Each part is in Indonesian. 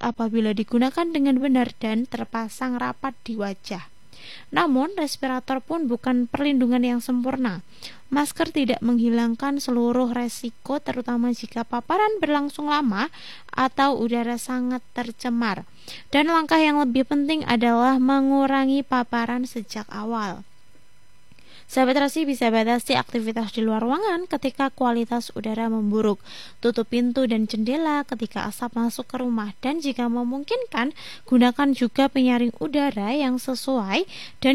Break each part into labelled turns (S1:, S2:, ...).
S1: apabila digunakan dengan benar dan terpasang rapat di wajah. Namun, respirator pun bukan perlindungan yang sempurna. Masker tidak menghilangkan seluruh resiko, terutama jika paparan berlangsung lama atau udara sangat tercemar. Dan langkah yang lebih penting adalah mengurangi paparan sejak awal. Sahabat Terasi bisa batasi aktivitas di luar ruangan ketika kualitas udara memburuk. Tutup pintu dan jendela ketika asap masuk ke rumah, dan jika memungkinkan gunakan juga penyaring udara yang sesuai dan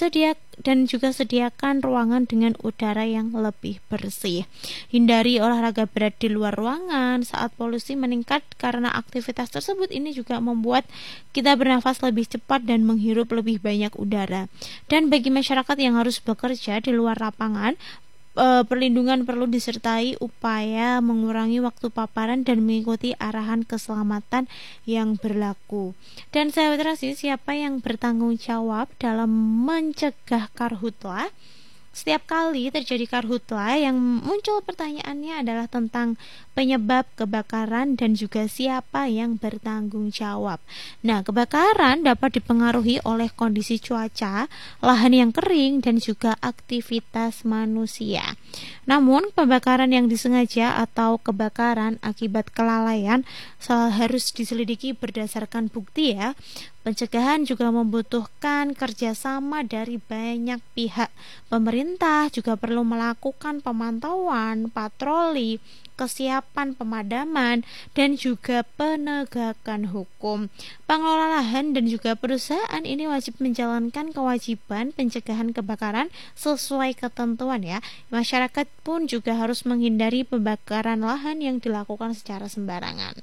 S1: juga sediakan ruangan dengan udara yang lebih bersih. Hindari olahraga berat di luar ruangan saat polusi meningkat, karena aktivitas tersebut ini juga membuat kita bernafas lebih cepat dan menghirup lebih banyak udara. Dan bagi masyarakat yang harus bekerja di luar lapangan, perlindungan perlu disertai upaya mengurangi waktu paparan dan mengikuti arahan keselamatan yang berlaku. Dan sahabat Terasi, siapa yang bertanggung jawab dalam mencegah karhutla? Setiap kali terjadi karhutla, yang muncul pertanyaannya adalah tentang penyebab kebakaran dan juga siapa yang bertanggung jawab. Nah, kebakaran dapat dipengaruhi oleh kondisi cuaca, lahan yang kering, dan juga aktivitas manusia. Namun, pembakaran yang disengaja atau kebakaran akibat kelalaian harus diselidiki berdasarkan bukti ya. Pencegahan juga membutuhkan kerjasama dari banyak pihak. Pemerintah juga perlu melakukan pemantauan, patroli, kesiapan pemadaman, dan juga penegakan hukum. Pengelola lahan dan juga perusahaan ini wajib menjalankan kewajiban pencegahan kebakaran sesuai ketentuan ya. Masyarakat pun juga harus menghindari pembakaran lahan yang dilakukan secara sembarangan.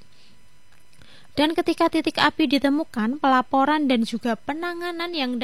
S1: Dan ketika titik api ditemukan, pelaporan dan juga penanganan yang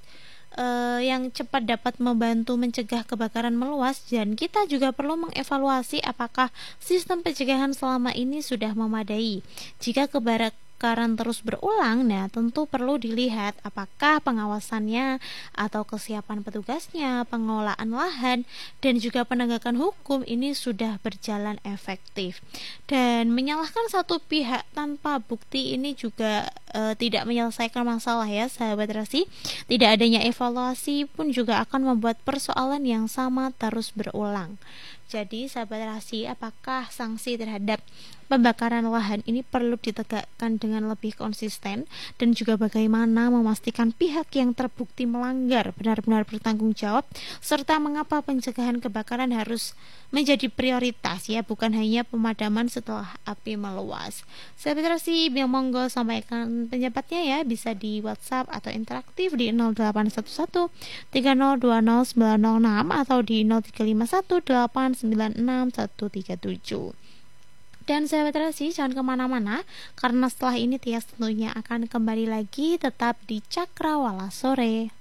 S1: cepat dapat membantu mencegah kebakaran meluas. Dan kita juga perlu mengevaluasi apakah sistem pencegahan selama ini sudah memadai. Jika kebakaran terus berulang, nah tentu perlu dilihat apakah pengawasannya atau kesiapan petugasnya, pengelolaan lahan, dan juga penegakan hukum ini sudah berjalan efektif. Dan menyalahkan satu pihak tanpa bukti ini juga tidak menyelesaikan masalah ya sahabat Terasi. Tidak adanya evaluasi pun juga akan membuat persoalan yang sama terus berulang. Jadi sahabat Terasi, apakah sanksi terhadap pembakaran lahan ini perlu ditegakkan dengan lebih konsisten, dan juga bagaimana memastikan pihak yang terbukti melanggar benar-benar bertanggung jawab, serta mengapa pencegahan kebakaran harus menjadi prioritas ya, bukan hanya pemadaman setelah api meluas. Sahabat Terasi, monggo sampaikan pendapatnya ya, bisa di WhatsApp atau interaktif di 0811 3020 906 atau di 0351 896 137. Dan sahabat Terasi, jangan kemana-mana, karena setelah ini Tias tentunya akan kembali lagi tetap di Cakrawala Sore.